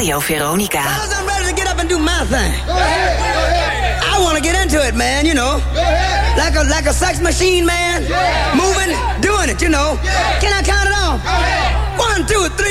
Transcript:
Radio Veronica. I'm ready to get up and do my thing. I want to get into it, man, you know. Like a sex machine, man. Moving, doing it, you know. Can I count it off? 1, 2, 3.